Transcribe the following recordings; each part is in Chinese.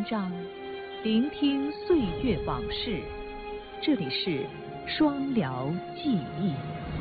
篇章，聆听岁月往事。这里是双辽记忆。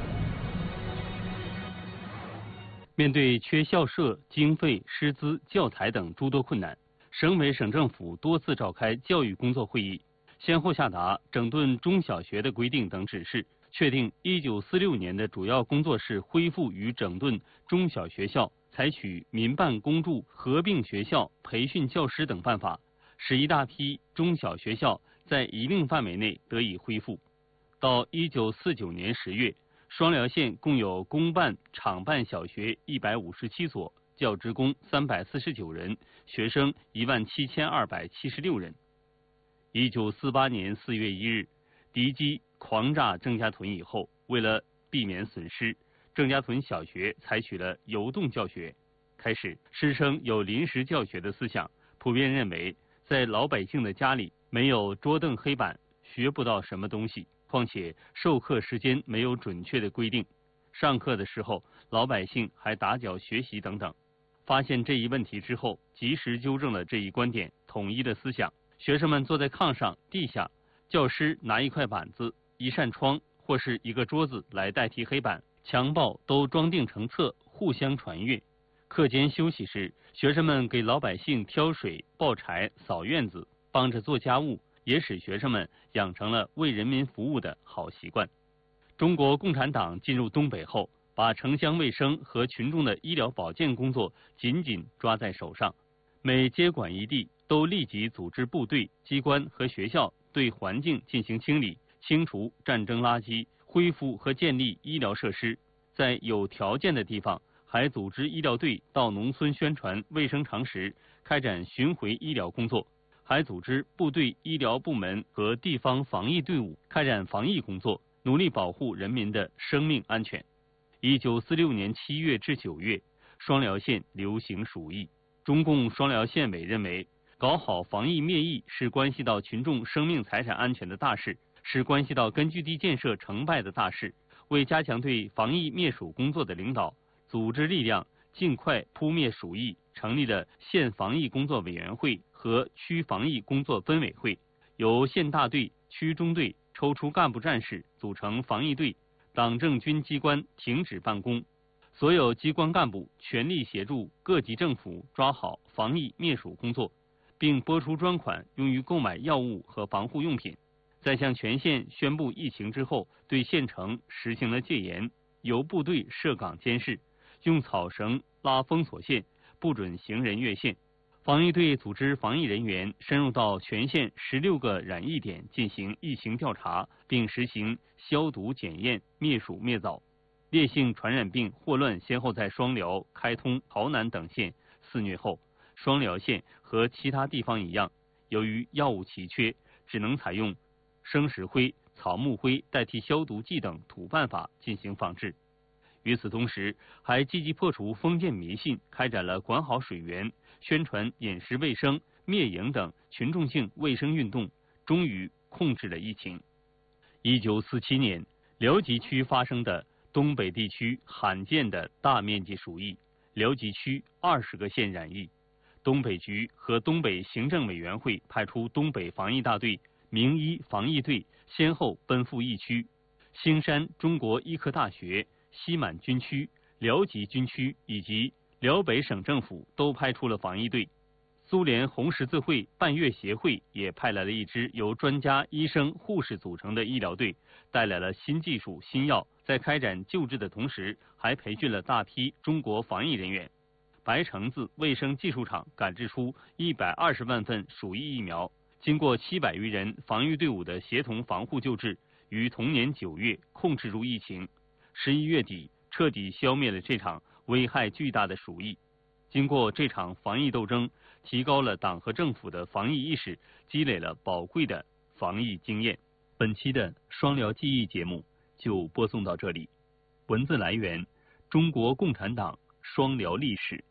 面对缺校舍、经费、师资、教材等诸多困难，省委省政府多次召开教育工作会议，先后下达整顿中小学的规定等指示，确定1946年的主要工作是恢复与整顿中小学校，采取民办公助合并学校、培训教师等办法，使一大批中小学校在一定范围内得以恢复。到1949年10月，双辽县共有公办、厂办小学157所，教职工349人，学生17276人。1948年4月1日，敌机狂炸郑家屯以后，为了避免损失，郑家屯小学采取了游动教学。开始，师生有临时教学的思想，普遍认为在老百姓的家里没有桌凳黑板，学不到什么东西。况且授课时间没有准确的规定，上课的时候老百姓还打搅学习等等。发现这一问题之后，及时纠正了这一观点，统一的思想。学生们坐在炕上、地下，教师拿一块板子、一扇窗或是一个桌子来代替黑板，墙报都装订成册，互相传阅。课间休息时，学生们给老百姓挑水、抱柴、扫院子，帮着做家务，也使学生们养成了为人民服务的好习惯。中国共产党进入东北后，把城乡卫生和群众的医疗保健工作紧紧抓在手上，每接管一地，都立即组织部队、机关和学校对环境进行清理，清除战争垃圾，恢复和建立医疗设施。在有条件的地方，还组织医疗队到农村宣传卫生常识，开展巡回医疗工作。还组织部队、医疗部门和地方防疫队伍开展防疫工作，努力保护人民的生命安全。1946年7月至9月，双辽县流行鼠疫。中共双辽县委认为，搞好防疫灭疫是关系到群众生命财产安全的大事，是关系到根据地建设成败的大事。为加强对防疫灭鼠工作的领导，组织力量尽快扑灭鼠疫，成立了县防疫工作委员会和区防疫工作分委会，由县大队、区中队抽出干部战士组成防疫队，党政军机关停止办公，所有机关干部全力协助各级政府抓好防疫灭鼠工作，并拨出专款用于购买药物和防护用品。在向全县宣布疫情之后，对县城实行了戒严，由部队设岗监视，用草绳拉封锁线，不准行人越线。防疫队组织防疫人员深入到全县16个染疫点进行疫情调查，并实行消毒检验，灭鼠灭蚤。烈性传染病霍乱先后在双辽、开通、洮南等县肆虐后，双辽县和其他地方一样，由于药物奇缺，只能采用生石灰、草木灰代替消毒剂等土办法进行防治。与此同时，还积极破除封建迷信，开展了管好水源、宣传饮食卫生、灭蝇等群众性卫生运动，终于控制了疫情。1947年，辽吉区发生的东北地区罕见的大面积鼠疫，辽吉区20个县染疫。东北局和东北行政委员会派出东北防疫大队、名医防疫队先后奔赴疫区，兴山中国医科大学、西满军区、辽吉军区以及辽北省政府都派出了防疫队。苏联红十字会半月协会也派来了一支由专家、医生、护士组成的医疗队，带来了新技术、新药，在开展救治的同时，还培训了大批中国防疫人员。白城子卫生技术厂赶制出120万份鼠疫疫苗，经过700余人防御队伍的协同防护救治，于同年9月控制住疫情。11月底，彻底消灭了这场危害巨大的鼠疫。经过这场防疫斗争，提高了党和政府的防疫意识，积累了宝贵的防疫经验。本期的双辽记忆节目就播送到这里。文字来源：中国共产党双辽历史。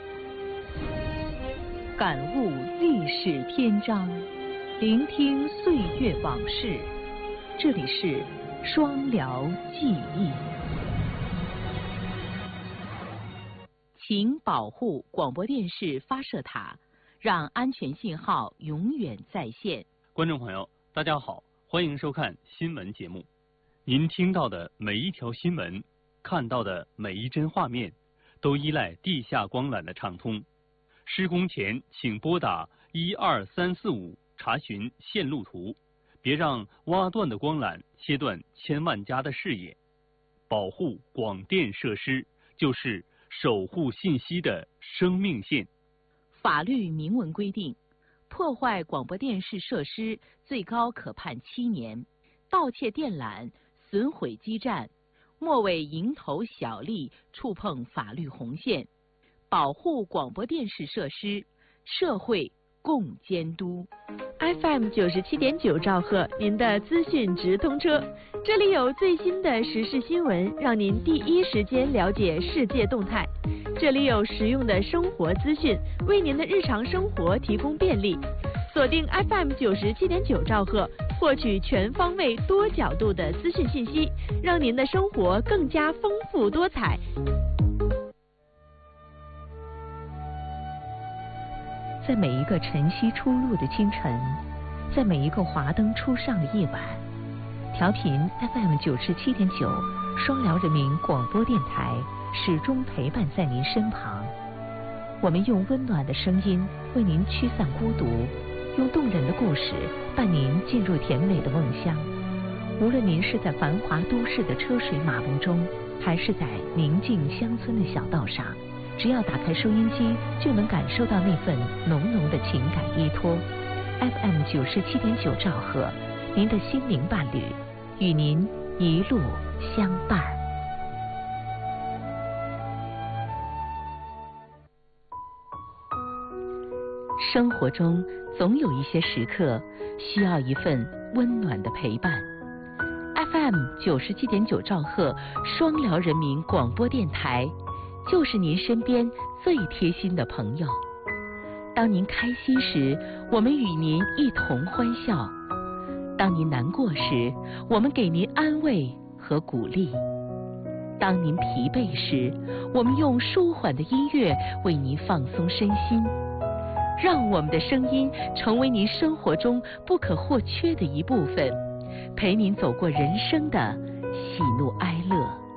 感悟历史篇章，聆听岁月往事。这里是双辽记忆。请保护广播电视发射塔， 让安全信号永远在线。 观众朋友，大家好，欢迎收看新闻节目。您听到的每一条新闻，看到的每一帧画面，都依赖地下光缆的畅通。施工前请拨打12345查询线路图，别让挖断的光缆切断千万家的视野。保护广电设施就是守护信息的生命线。 法律明文规定，破坏广播电视设施最高可判7年，盗窃电缆、损毁基站，莫为蝇头小利触碰法律红线。保护广播电视设施，社会共监督。 FM 97.9兆赫，您的资讯直通车，这里有最新的时事新闻，让您第一时间了解世界动态。这里有实用的生活资讯，为您的日常生活提供便利。锁定 FM 97.9兆赫，获取全方位、多角度的资讯信息，让您的生活更加丰富多彩。 在每一个晨曦初露的清晨，在每一个华灯初上的夜晚，调频 FM 97.9双辽人民广播电台始终陪伴在您身旁。我们用温暖的声音为您驱散孤独，用动人的故事伴您进入甜美的梦乡。无论您是在繁华都市的车水马龙中，还是在宁静乡村的小道上，只要打开收音机，就能感受到那份浓浓的情感依托。FM 97.9兆赫，您的心灵伴侣，与您一路相伴。生活中总有一些时刻需要一份温暖的陪伴。FM 97.9兆赫，双辽人民广播电台，就是您身边最贴心的朋友。当您开心时，我们与您一同欢笑；当您难过时，我们给您安慰和鼓励；当您疲惫时，我们用舒缓的音乐为您放松身心。让我们的声音成为您生活中不可或缺的一部分，陪您走过人生的喜怒哀乐。